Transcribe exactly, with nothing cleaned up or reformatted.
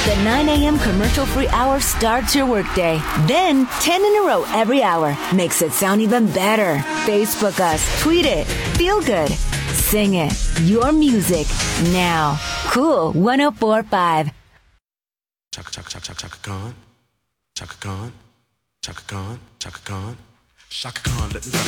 The nine a.m. commercial-free hour starts your workday. Then, ten in a row every hour makes it sound even better. Facebook us, tweet it, feel good, sing it. Your music, now. Cool one oh four point five. Chaka, chaka, chaka, chaka, Khan. Chaka Khan. Chaka Khan. Chaka Khan. Chaka Khan, let me